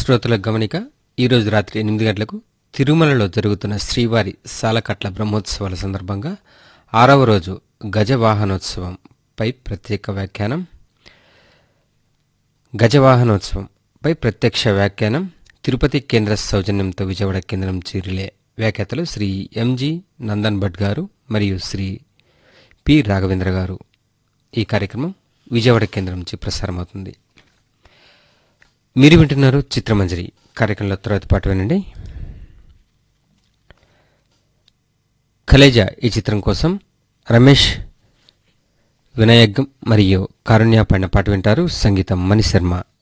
శ్రోతలకు గమనిక, ఈరోజు రాత్రి 8 గంటలకు తిరుమలలో జరుగుతున్న శ్రీవారి సాలకట్ల బ్రహ్మోత్సవాల సందర్భంగా 6వ రోజు గజవాహనోత్సవంపై ప్రత్యేక వ్యాఖ్యానం. గజవాహనోత్సవంపై ప్రత్యక్ష వ్యాఖ్యానం తిరుపతి కేంద్ర సౌజన్యంతో విజయవాడ కేంద్రం రిలే. వ్యాఖ్యాతలు శ్రీ ఎంజి నందన్ భట్ గారు మరియు శ్రీ పి రాఘవేంద్ర గారు. ఈ కార్యక్రమం విజయవాడ కేంద్రం నుంచి ప్రసారమవుతుంది. మీరు వింటున్నారు చిత్రమంజరి కార్యక్రమంలో తర్వాత పాట వినండి. ఖలేజా ఈ చిత్రం కోసం రమేష్ వినాయక్ మరియు కారుణ్య పాడిన పాట వింటారు. సంగీతం మణిశర్మ.